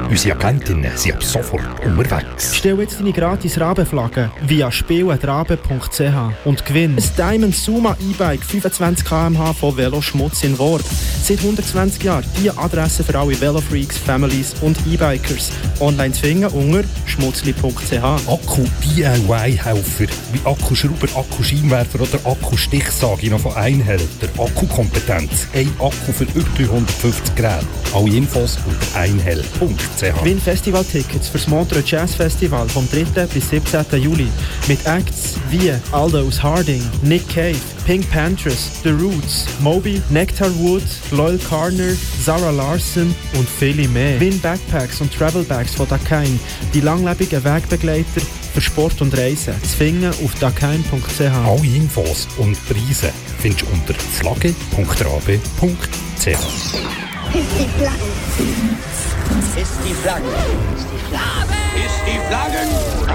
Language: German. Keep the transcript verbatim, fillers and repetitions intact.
Unsere Agentinnen sind ab sofort unterwegs. Stell jetzt deine gratis Rabenflagge via spiel at rabe punkt c h und gewinn ein Diamond Suma E-Bike fünfundzwanzig Kilometer pro Stunde von Veloschmutz in Worb. Seit hundertzwanzig Jahren die Adresse für alle Velofreaks, Families und E-Bikers. Online zu finden unter schmutzli punkt c h. Akku-D I Y-Helfer wie Akkuschrauber, Akkuscheinwerfer oder Akkustichsage noch von Einhälter. Akkukompetenz. Ein Akku für über dreihundertfünfzig Geräte. Alle Infos unter einhell punkt c h. Gewinn Festivaltickets für das Montreux Jazz Festival vom dritten bis siebzehnten Juli mit Acts wie Aldous Harding, Nick Cave, Pink Panthers, The Roots, Moby, Nectar Wood, Loyal Carner, Zara Larson und viele mehr. Win Backpacks und Travelbags von Dakine, die langlebigen Wegbegleiter für Sport und Reisen. Zu finden auf dakine punkt c h. Alle Infos und Preise findest du unter flagge punkt rabe punkt c h. Ist die Flagge. Ist die Flagge. Ist die Flagge. Ist die Flaggen.